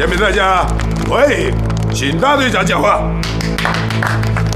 下面大家欢迎秦大队长讲话。